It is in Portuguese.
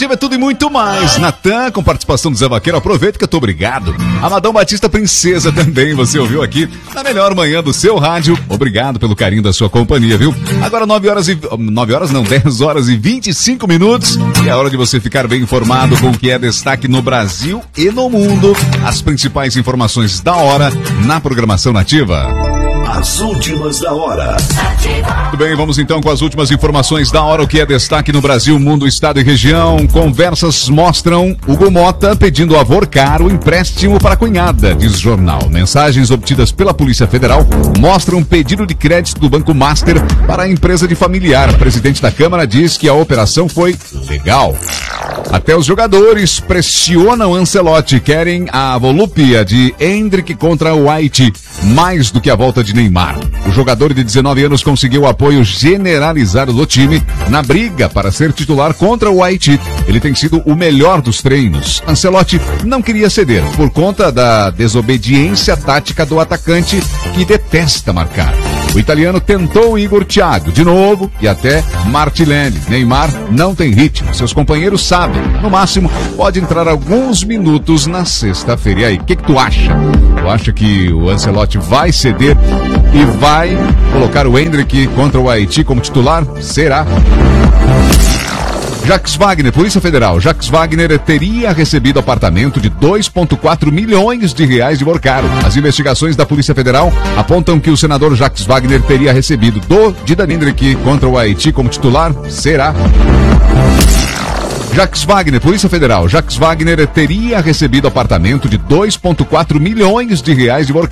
Nativa é tudo e muito mais. Natan, com participação do Zé Vaqueiro, aproveita que eu tô obrigado. Amadão Batista Princesa também, você ouviu aqui na melhor manhã do seu rádio. Obrigado pelo carinho da sua companhia, viu? Agora 10 horas e 25 minutos. E é hora de você ficar bem informado com o que é destaque no Brasil e no mundo. As principais informações da hora na programação Nativa. As últimas da hora. Muito bem, vamos então com as últimas informações da hora, o que é destaque no Brasil, mundo, estado e região. Conversas mostram Hugo Mota pedindo avorcar o empréstimo para a cunhada, diz jornal. Mensagens obtidas pela Polícia Federal mostram um pedido de crédito do Banco Master para a empresa de familiar. O presidente da Câmara diz que a operação foi legal. Até os jogadores pressionam Ancelotti, querem a volúpia de Endrick contra o Haiti, mais do que a volta de Neymar. O jogador de 19 anos conseguiu apoio generalizado do time na briga para ser titular contra o Haiti. Ele tem sido o melhor dos treinos. Ancelotti não queria ceder por conta da desobediência tática do atacante, que detesta marcar. O italiano tentou Igor Thiago de novo e até Martinelli. Neymar não tem ritmo, seus companheiros sabem. No máximo, pode entrar alguns minutos na sexta-feira. E aí, o que tu acha? Tu acha que o Ancelotti vai ceder e vai colocar o Endrick contra o Haiti como titular? Será? Jacques Wagner, Polícia Federal. Jacques Wagner teria recebido apartamento de 2,4 milhões de reais de Borcaro. As investigações da Polícia Federal apontam que o senador Jacques Wagner teria recebido do Dida Endrick contra o Haiti como titular. Será? Jacques Wagner, Polícia Federal. Jacques Wagner teria recebido apartamento de 2,4 milhões de reais de Borcaro.